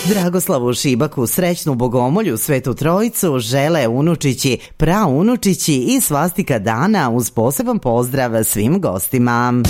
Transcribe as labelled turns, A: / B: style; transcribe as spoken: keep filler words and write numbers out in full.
A: Dragoslavu Šibaku srećnu bogomolju, Svetu Trojicu žele unučići, praunučići i svastika dana uz poseban pozdrav svim gostima.